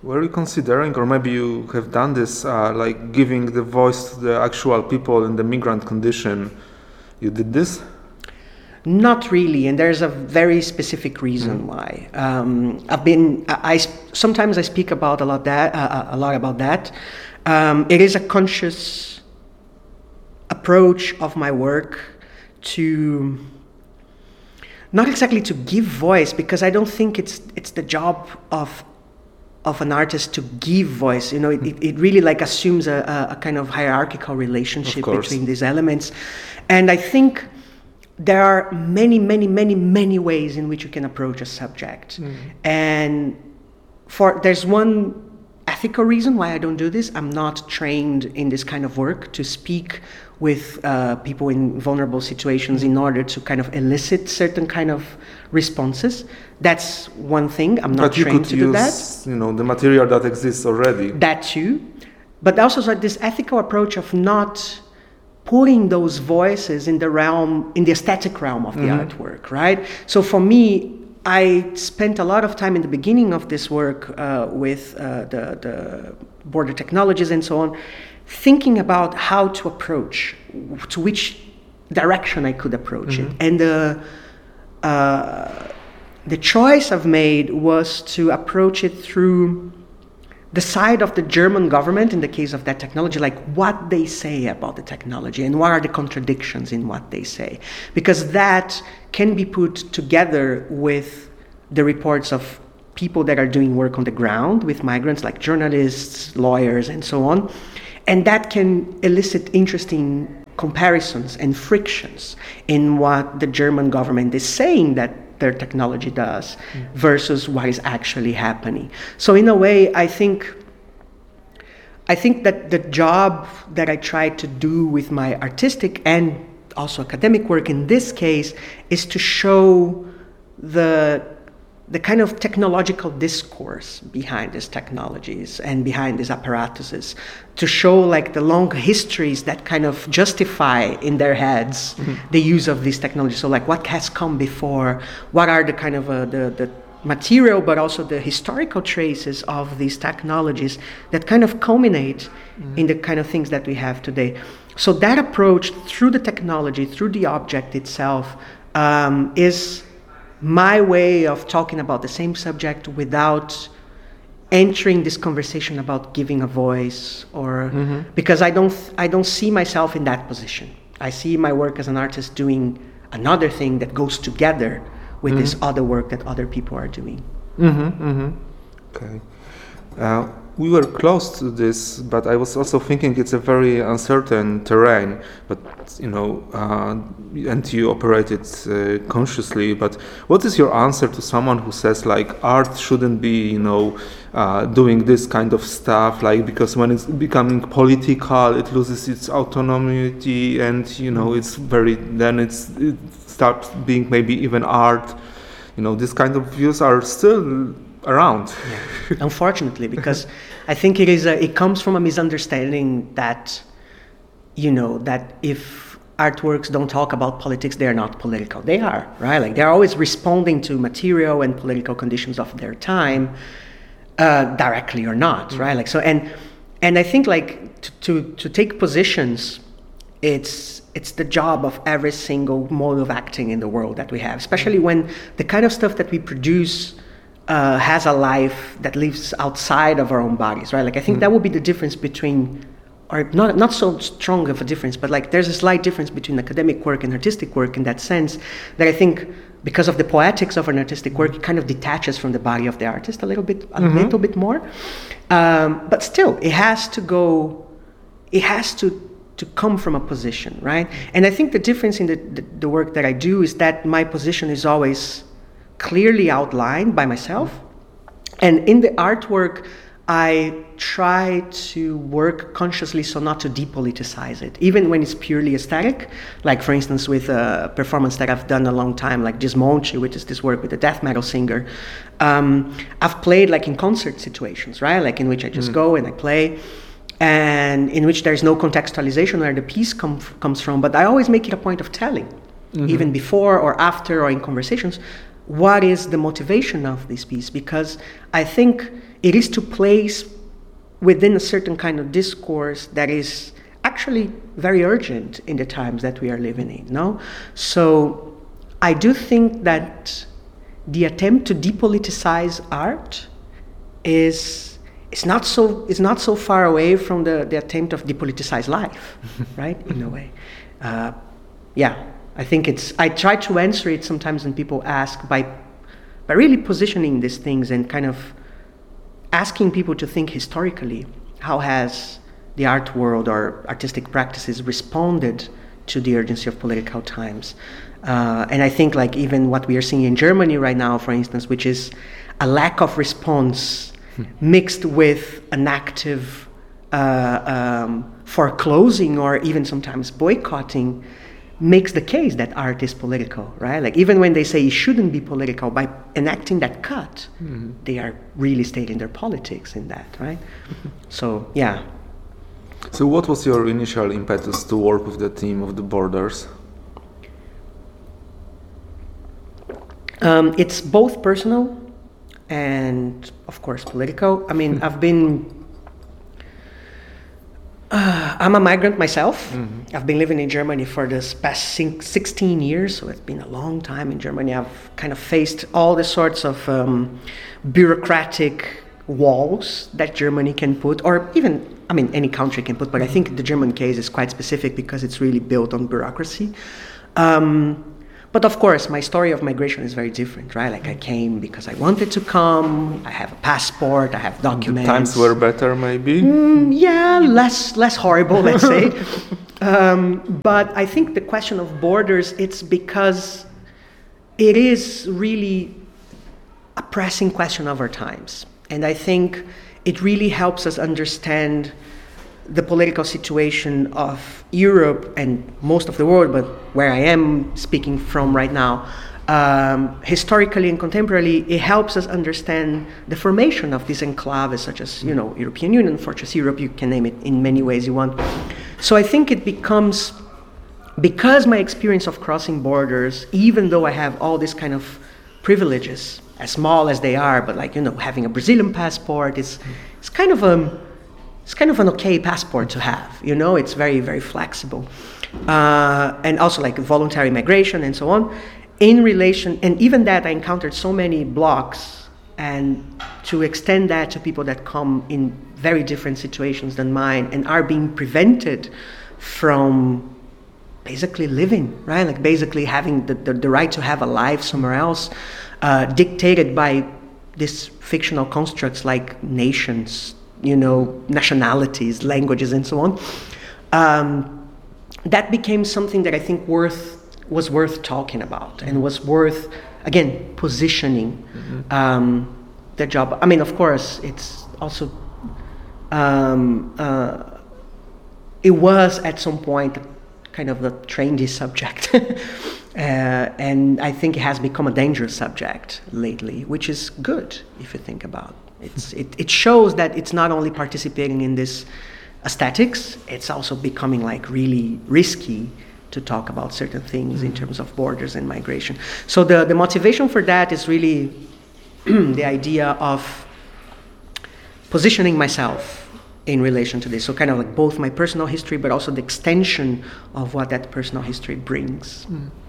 Were you considering, or maybe you have done this, like giving the voice to the actual people in the migrant condition? You did this? Not really, and there's a very specific reason why. Sometimes I speak about a lot about that. It is a conscious approach of my work to not exactly to give voice, because I don't think it's the job of an artist to give voice. You know, it really like assumes a kind of hierarchical relationship between these elements, and I think there are many ways in which you can approach a subject. And there's one ethical reason why I don't do this. I'm not trained in this kind of work to speak with people in vulnerable situations in order to kind of elicit certain kind of responses. That's one thing. I'm not trained to do that. But you could use, you know, the material that exists already. That too. But also this ethical approach of not putting those voices in the aesthetic realm of the artwork, right? So for me, I spent a lot of time in the beginning of this work with the border technologies and so on, thinking about how to approach, to which direction I could approach it. And the choice I've made was to approach it through the side of the German government, in the case of that technology, like what they say about the technology and what are the contradictions in what they say. Because that can be put together with the reports of people that are doing work on the ground with migrants, like journalists, lawyers, and so on. And that can elicit interesting comparisons and frictions in what the German government is saying that their technology does versus what is actually happening. So in a way, I think that the job that I try to do with my artistic and also academic work in this case is to show the kind of technological discourse behind these technologies and behind these apparatuses, to show like the long histories that kind of justify in their heads the use of these technologies. So like what has come before, what are the kind of the material but also the historical traces of these technologies that kind of culminate in the kind of things that we have today. So that approach through the technology, through the object itself, is my way of talking about the same subject without entering this conversation about giving a voice, or because I don't see myself in that position. I see my work as an artist doing another thing that goes together with this other work that other people are doing. Okay. We were close to this, but I was also thinking it's a very uncertain terrain. But you know, and you operate it consciously. But what is your answer to someone who says like art shouldn't be, you know, doing this kind of stuff, like because when it's becoming political, it loses its autonomy, and you know, it starts being maybe even art. You know, this kind of views are still around. Yeah. Unfortunately, because I think it comes from a misunderstanding that, you know, that if artworks don't talk about politics, they are not political. They are, right? Like they're always responding to material and political conditions of their time, directly or not, right? Like so, and I think like to take positions, it's the job of every single mode of acting in the world that we have, especially when the kind of stuff that we produce has a life that lives outside of our own bodies, right? Like I think that would be the difference between, or not so strong of a difference, but like there's a slight difference between academic work and artistic work in that sense, that I think because of the poetics of an artistic work, it kind of detaches from the body of the artist a little bit more. But still, it has to come from a position, right? And I think the difference in the work that I do is that my position is always clearly outlined by myself, and in the artwork I try to work consciously so not to depoliticize it, even when it's purely aesthetic. Like for instance with a performance that I've done a long time, like Desmonte, which is this work with a death metal singer. I've played like in concert situations, right? Like in which I just go and I play, and in which there's no contextualization where the piece comes from, but I always make it a point of telling, even before or after or in conversations, what is the motivation of this piece, because I think it is to place within a certain kind of discourse that is actually very urgent in the times that we are living in, no? So I do think that the attempt to depoliticize art is not so far away from the attempt of depoliticize life, right? In a way, I think I try to answer it sometimes when people ask by really positioning these things and kind of asking people to think historically. How has the art world or artistic practices responded to the urgency of political times? And I think like even what we are seeing in Germany right now, for instance, which is a lack of response mixed with an active foreclosing or even sometimes boycotting, makes the case that art is political, right? Like even when they say it shouldn't be political, by enacting that cut, they are really stating their politics in that, right? So, yeah. So what was your initial impetus to work with the team of the Borders? It's both personal and, of course, political. I mean, I'm a migrant myself. I've been living in Germany for this past 16 years, so it's been a long time in Germany. I've kind of faced all the sorts of bureaucratic walls that Germany can put, or even, I mean, any country can put, but I think the German case is quite specific because it's really built on bureaucracy. But of course, my story of migration is very different, right? Like I came because I wanted to come, I have a passport, I have documents. The times were better, maybe? Yeah, less horrible, let's say. But I think the question of borders, it's because it is really a pressing question of our times. And I think it really helps us understand the political situation of Europe and most of the world, but where I am speaking from right now, historically and contemporarily, it helps us understand the formation of these enclaves, such as, European Union, Fortress Europe, you can name it in many ways you want. So I think it becomes, because my experience of crossing borders, even though I have all these kind of privileges, as small as they are, but like, having a Brazilian passport, it's kind of an okay passport to have, it's very, very flexible. And also like voluntary migration and so on. In relation, and even that I encountered so many blocks, and to extend that to people that come in very different situations than mine and are being prevented from basically living, right? Like basically having the right to have a life somewhere else, dictated by these fictional constructs like nations, nationalities, languages, and so on. That became something that I think was worth talking about and was worth, again, positioning the job. I mean, of course, it's also, it was at some point kind of a trendy subject. And I think it has become a dangerous subject lately, which is good if you think about it. It shows that it's not only participating in this aesthetics, it's also becoming like really risky to talk about certain things in terms of borders and migration. So the motivation for that is really the idea of positioning myself in relation to this. So kind of like both my personal history, but also the extension of what that personal history brings.